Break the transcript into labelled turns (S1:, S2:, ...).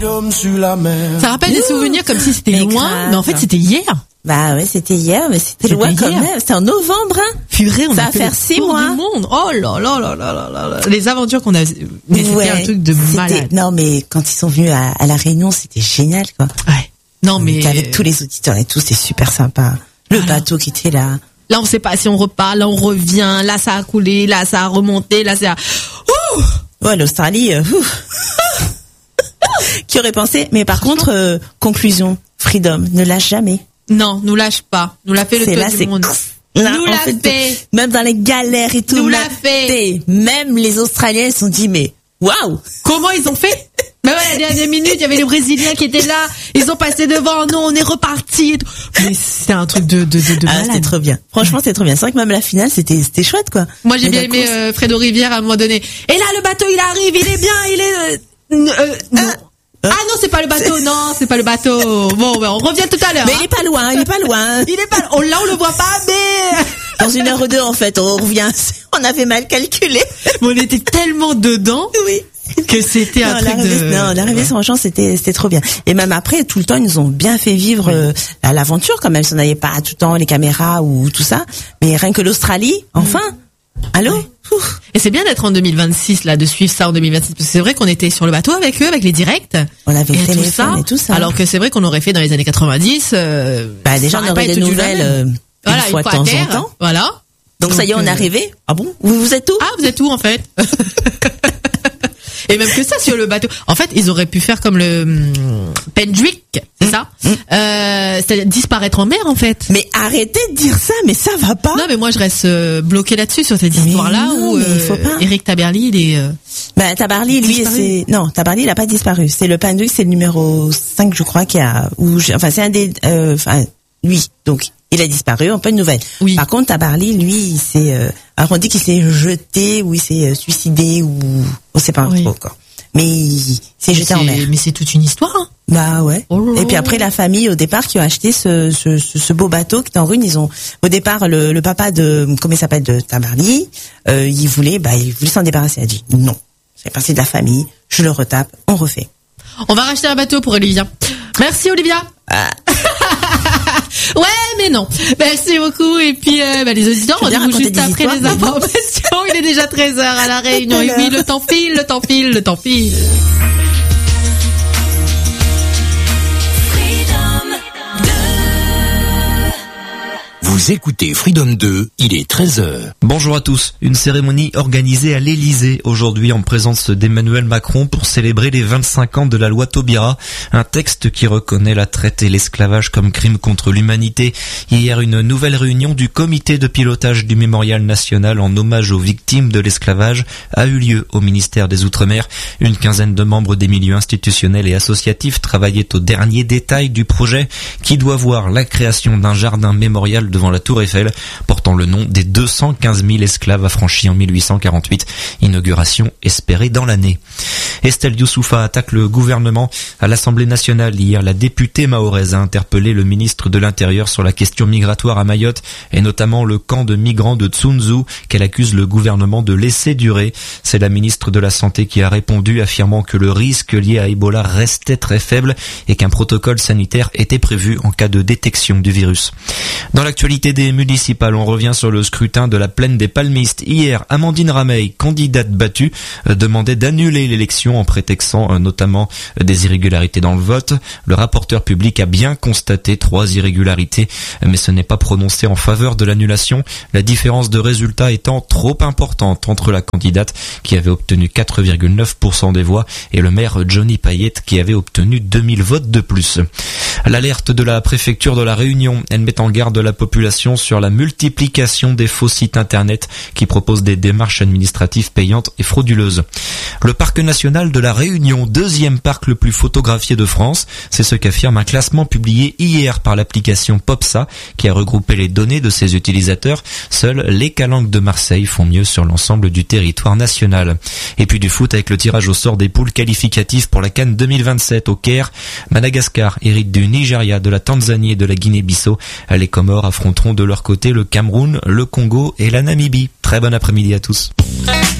S1: Ça rappelle des souvenirs comme si c'était loin,
S2: grave.
S1: mais en fait c'était hier.
S2: Bah ouais, c'était hier, mais c'était loin quand même. C'était en novembre, hein.
S1: Purée, on
S2: ça
S1: a
S2: va
S1: fait
S2: faire
S1: le
S2: 6
S1: tour
S2: mois.
S1: du monde. Oh là là là là là là là. Les aventures qu'on a, mais c'était un truc de malade.
S2: Non, mais quand ils sont venus à La Réunion, c'était génial, quoi.
S1: Ouais. Non, mais.
S2: Avec tous les auditeurs et tout, c'était super sympa. Le bateau qui était là.
S1: Là, on sait pas si on repart, là, on revient, là, ça a coulé, là, ça a remonté, là, ça a... Ouh!
S2: Ouais, l'Australie, Qui aurait pensé? Mais par contre, conclusion, Freedom, ne lâche jamais.
S1: Non, nous lâche pas. Nous l'a fait le tour du monde.
S2: Là,
S1: nous l'a fait.
S2: Même dans les galères et tout.
S1: Nous l'a fait.
S2: Même les Australiens se sont dit, mais waouh!
S1: Comment ils ont fait? Mais ouais, la dernière minute, il y avait les Brésiliens qui étaient là. Ils ont passé devant nous, on est repartis et tout. Mais c'est un truc de malade.
S2: C'était trop bien. Franchement, c'était trop bien. C'est vrai que même la finale, c'était chouette, quoi.
S1: Moi, j'ai bien aimé Fredo Rivière à un moment donné. Et là, le bateau, il arrive, il est bien, il est... non. Ah non, c'est pas le bateau, non, c'est pas le bateau. Bon, ben, on revient tout à l'heure.
S2: Mais il est pas loin, il est pas loin.
S1: Là, on le voit pas, mais...
S2: Dans 1 heure ou 2, en fait, on revient. On avait mal calculé.
S1: Mais on était tellement dedans.
S2: Oui.
S1: Que c'était un truc de...
S2: Non, l'arrivée, franchement, c'était trop bien. Et même après, tout le temps, ils nous ont bien fait vivre l'aventure, quand même. Si on n'avait pas tout le temps les caméras ou tout ça. Mais rien que l'Australie, enfin. Allô?
S1: Ouais. Et c'est bien d'être en 2026, là, de suivre ça en 2026. Parce que c'est vrai qu'on était sur le bateau avec eux, avec les directs.
S2: On avait le téléphone et tout ça.
S1: Alors que c'est vrai qu'on aurait fait dans les années 90.
S2: Bah, déjà, on aurait des nouvelles,
S1: voilà,
S2: une fois de temps en temps.
S1: Voilà.
S2: Donc ça y est, on est arrivé. Ah bon? Vous êtes où?
S1: Ah, vous êtes où, en fait? Et même que ça sur le bateau. En fait, ils auraient pu faire comme le Pendwick, c'est ça? C'est-à-dire disparaître en mer, en fait.
S2: Mais arrêtez de dire ça, mais ça va pas.
S1: Non, mais moi je reste bloqué là-dessus sur cette histoire-là où Eric Tabarly, il est.
S2: Ben Tabarly, lui, Tabarly, il a pas disparu. C'est le Pendwick, c'est le numéro 5, je crois, c'est un des, lui. Donc, il a disparu, on pas de nouvelles.
S1: Oui.
S2: Par contre, Tabarly, lui, alors on dit qu'il s'est jeté, ou il s'est suicidé, ou on sait pas trop encore. Mais il s'est jeté en mer.
S1: Mais c'est toute une histoire, hein.
S2: Bah ouais. Et puis après, la famille, au départ, qui a acheté ce beau bateau qui est en ruine, au départ, le papa de Tabarly, il voulait s'en débarrasser. Il a dit, non. C'est parti de la famille, je le retape, on refait.
S1: On va racheter un bateau pour Olivia. Merci, Olivia. Ouais, mais non. Merci beaucoup. Et puis, les auditeurs, on nous juste après les informations. Il est déjà 13h à La Réunion. Et oui, le temps file.
S3: Vous écoutez Freedom 2, il est 13h.
S4: Bonjour à tous. Une cérémonie organisée à l'Elysée aujourd'hui en présence d'Emmanuel Macron pour célébrer les 25 ans de la loi Taubira, un texte qui reconnaît la traite et l'esclavage comme crime contre l'humanité. Hier, une nouvelle réunion du comité de pilotage du Mémorial national en hommage aux victimes de l'esclavage a eu lieu au ministère des Outre-mer. Une quinzaine de membres des milieux institutionnels et associatifs travaillaient aux derniers détails du projet qui doit voir la création d'un jardin mémorial devant la Tour Eiffel, portant le nom des 215 000 esclaves affranchis en 1848. Inauguration espérée dans l'année. Estelle Youssoufa attaque le gouvernement. À l'Assemblée nationale hier, la députée mahoraise a interpellé le ministre de l'Intérieur sur la question migratoire à Mayotte et notamment le camp de migrants de Tsunzu qu'elle accuse le gouvernement de laisser durer. C'est la ministre de la Santé qui a répondu, affirmant que le risque lié à Ebola restait très faible et qu'un protocole sanitaire était prévu en cas de détection du virus. Dans l'actualité des municipales, on revient sur le scrutin de la plaine des Palmistes. Hier, Amandine Rameil, candidate battue, demandait d'annuler l'élection en prétextant notamment des irrégularités dans le vote. Le rapporteur public a bien constaté 3 irrégularités, mais ce n'est pas prononcé en faveur de l'annulation, la différence de résultat étant trop importante entre la candidate qui avait obtenu 4,9% des voix et le maire Johnny Payette qui avait obtenu 2000 votes de plus. L'alerte de la préfecture de la Réunion, elle met en garde la population sur la multiplication des faux sites internet qui proposent des démarches administratives payantes et frauduleuses. Le parc national de la Réunion, 2e parc le plus photographié de France, c'est ce qu'affirme un classement publié hier par l'application Popsa qui a regroupé les données de ses utilisateurs. Seuls les Calanques de Marseille font mieux sur l'ensemble du territoire national. Et puis du foot avec le tirage au sort des poules qualificatives pour la CAN 2027 au Caire. Madagascar hérite du Nigeria, de la Tanzanie et de la Guinée-Bissau. Les Comores affronteront de leur côté le Cameroun, le Congo et la Namibie. Très bon après-midi à tous.